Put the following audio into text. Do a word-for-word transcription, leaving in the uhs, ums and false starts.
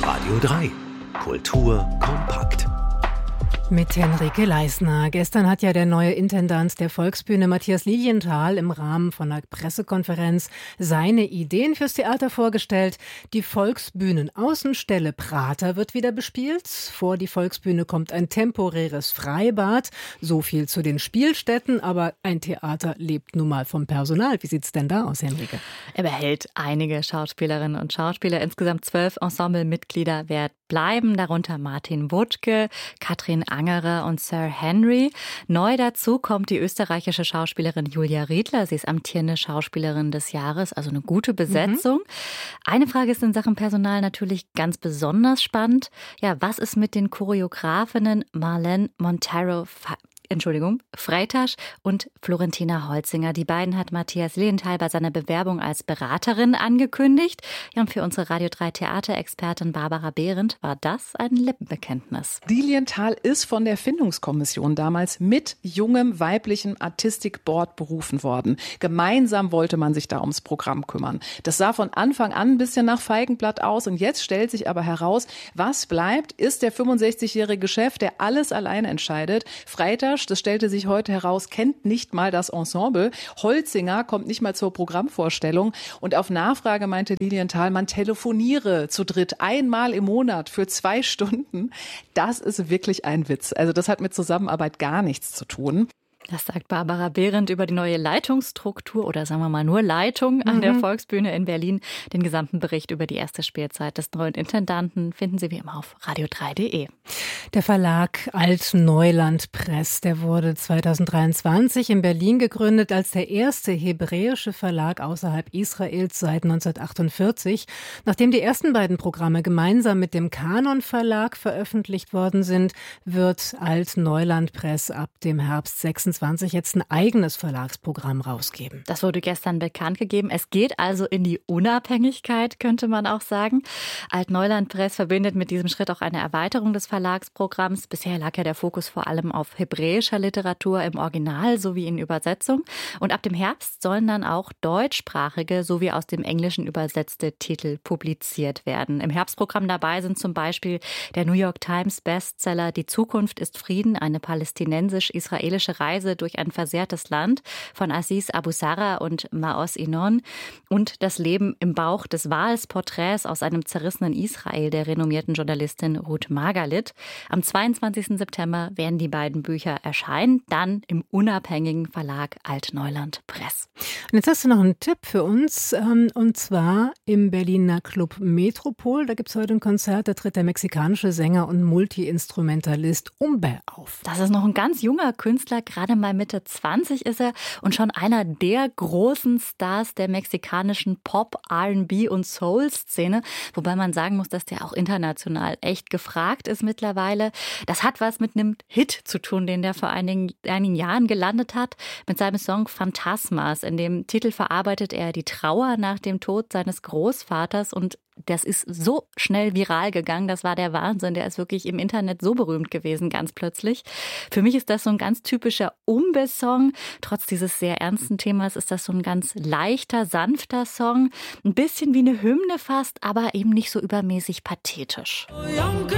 Radio drei. Kultur kompakt. Mit Henrike Leisner. Gestern hat ja der neue Intendant der Volksbühne, Matthias Lilienthal, im Rahmen von einer Pressekonferenz seine Ideen fürs Theater vorgestellt. Die Volksbühnen-Außenstelle Prater wird wieder bespielt. Vor die Volksbühne kommt ein temporäres Freibad. So viel zu den Spielstätten, aber ein Theater lebt nun mal vom Personal. Wie sieht's denn da aus, Henrike? Er behält einige Schauspielerinnen und Schauspieler. Insgesamt zwölf Ensemblemitglieder werden bleiben, darunter Martin Wuttke, Katrin Angerer und Sir Henry. Neu dazu kommt die österreichische Schauspielerin Julia Riedler. Sie ist amtierende Schauspielerin des Jahres, also eine gute Besetzung. Mhm. Eine Frage ist in Sachen Personal natürlich ganz besonders spannend. Ja, was ist mit den Choreografinnen Marlene Montero Entschuldigung, Freitasch und Florentina Holzinger. Die beiden hat Matthias Lilienthal bei seiner Bewerbung als Beraterin angekündigt. Ja, und für unsere Radio drei Theaterexpertin Barbara Behrendt war das ein Lippenbekenntnis. Lilienthal ist von der Findungskommission damals mit jungem weiblichem Artistic Board berufen worden. Gemeinsam wollte man sich da ums Programm kümmern. Das sah von Anfang an ein bisschen nach Feigenblatt aus und jetzt stellt sich aber heraus, was bleibt, ist der fünfundsechzigjährige Chef, der alles alleine entscheidet. Freitasch, das stellte sich heute heraus, kennt nicht mal das Ensemble. Holzinger kommt nicht mal zur Programmvorstellung. Und auf Nachfrage meinte Lilienthal, man telefoniere zu dritt einmal im Monat für zwei Stunden. Das ist wirklich ein Witz. Also das hat mit Zusammenarbeit gar nichts zu tun. Das sagt Barbara Behrendt über die neue Leitungsstruktur oder sagen wir mal nur Leitung an mhm. der Volksbühne in Berlin. Den gesamten Bericht über die erste Spielzeit des neuen Intendanten finden Sie wie immer auf radio drei punkt de. Der Verlag Alt-Neuland Press, der wurde zweitausenddreiundzwanzig in Berlin gegründet als der erste hebräische Verlag außerhalb Israels seit neunzehnhundertachtundvierzig. Nachdem die ersten beiden Programme gemeinsam mit dem Kanon Verlag veröffentlicht worden sind, wird Alt-Neuland Press ab dem Herbst sechsundzwanzig jetzt ein eigenes Verlagsprogramm rausgeben. Das wurde gestern bekannt gegeben. Es geht also in die Unabhängigkeit, könnte man auch sagen. Alt-Neuland Press verbindet mit diesem Schritt auch eine Erweiterung des Verlagsprogramms. Bisher lag ja der Fokus vor allem auf hebräischer Literatur im Original sowie in Übersetzung. Und ab dem Herbst sollen dann auch deutschsprachige sowie aus dem Englischen übersetzte Titel publiziert werden. Im Herbstprogramm dabei sind zum Beispiel der New York Times Bestseller Die Zukunft ist Frieden, eine palästinensisch-israelische Reise durch ein versehrtes Land von Aziz Abu Sarah und Maoz Inon und Das Leben im Bauch des Wals, Porträts aus einem zerrissenen Israel der renommierten Journalistin Ruth Margalit. Am zweiundzwanzigsten September werden die beiden Bücher erscheinen, dann im unabhängigen Verlag Alt-Neuland Press. Und jetzt hast du noch einen Tipp für uns, und zwar im Berliner Club Metropol. Da gibt es heute ein Konzert, da tritt der mexikanische Sänger und Multi-Instrumentalist Umbe auf. Das ist noch ein ganz junger Künstler, gerade mal Mitte zwanzig ist er und schon einer der großen Stars der mexikanischen Pop-, R und B- und Soul-Szene. Wobei man sagen muss, dass der auch international echt gefragt ist mittlerweile. Das hat was mit einem Hit zu tun, den der vor einigen, einigen Jahren gelandet hat. Mit seinem Song Phantasmas. In dem Titel verarbeitet er die Trauer nach dem Tod seines Großvaters und das ist so schnell viral gegangen, das war der Wahnsinn. Der ist wirklich im Internet so berühmt gewesen, ganz plötzlich. Für mich ist das so ein ganz typischer Umbe-Song. Trotz dieses sehr ernsten Themas ist das so ein ganz leichter, sanfter Song. Ein bisschen wie eine Hymne fast, aber eben nicht so übermäßig pathetisch.